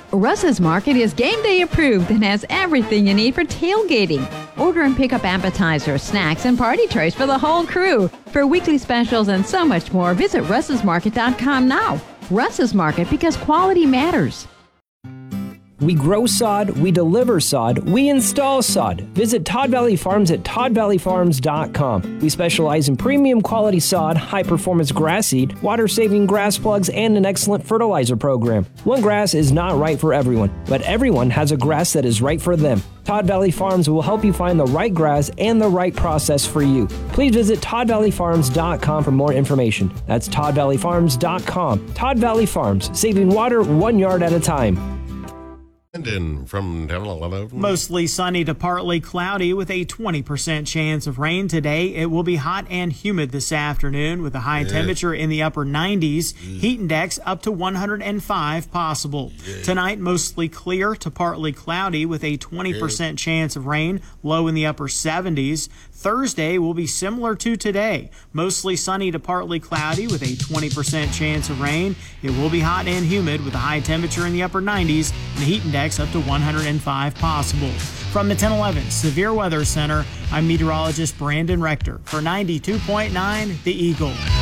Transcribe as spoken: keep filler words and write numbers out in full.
Russ's Market is game day approved and has everything you need for tailgating. Order and pick up appetizers, snacks, and party trays for the whole crew. For weekly specials and so much more, visit russ's market dot com now. Russ's Market, because quality matters. We grow sod, we deliver sod, we install sod. Visit Todd Valley Farms at todd valley farms dot com. We specialize in premium quality sod, high-performance grass seed, water-saving grass plugs, and an excellent fertilizer program. One grass is not right for everyone, but everyone has a grass that is right for them. Todd Valley Farms will help you find the right grass and the right process for you. Please visit todd valley farms dot com for more information. That's todd valley farms dot com. Todd Valley Farms, saving water one yard at a time. And from ten eleven. Mostly sunny to partly cloudy with a twenty percent chance of rain today. It will be hot and humid this afternoon with a high yeah. temperature in the upper nineties. Yeah. Heat index up to one hundred five possible. Yeah. Tonight, mostly clear to partly cloudy with a twenty percent yeah. chance of rain, low in the upper seventies. Thursday will be similar to today. Mostly sunny to partly cloudy with a twenty percent chance of rain. It will be hot and humid with a high temperature in the upper nineties and the heat index up to one hundred five possible. From the ten eleven Severe Weather Center, I'm meteorologist Brandon Rector for ninety-two point nine The Eagle.